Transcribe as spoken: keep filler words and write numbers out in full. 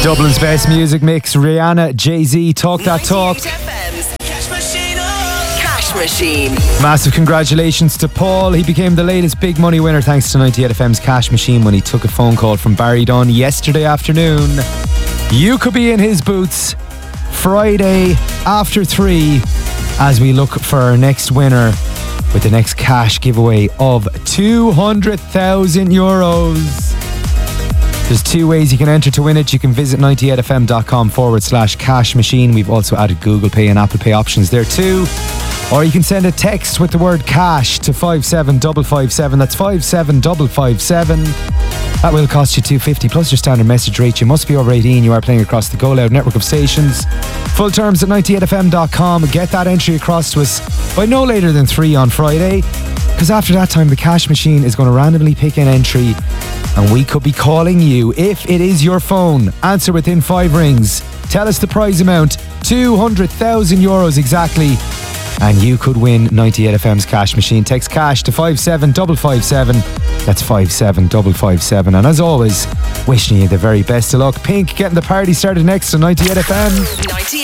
Dublin's best music mix, Rihanna, Jay-Z, Talk That Talk. Cash Machine. Cash Machine. Massive congratulations to Paul. He became the latest big money winner thanks to ninety-eight F M's Cash Machine when he took a phone call from Barry Dunn yesterday afternoon. You could be in his boots Friday after three as we look for our next winner with the next cash giveaway of two hundred thousand euros. There's two ways you can enter to win it. You can visit ninety-eight f m dot com forward slash cash machine. We've also added Google Pay and Apple Pay options there too. Or you can send a text with the word cash to five seven five five seven. That's five seven five five seven. That will cost you two hundred fifty plus your standard message rate. You must be over eighteen. You are playing across the Go Loud network of stations. Full terms at ninety-eight f m dot com. Get that entry across to us by no later than three on Friday. Because after that time, the Cash Machine is going to randomly pick an entry and we could be calling you. If it is your phone, answer within five rings. Tell us the prize amount, two hundred thousand euros exactly. And you could win ninety-eight F M's Cash Machine. Text cash to five seven five five seven. That's five seven five five seven. And as always, wishing you the very best of luck. Pink getting the party started next on ninety-eight F M.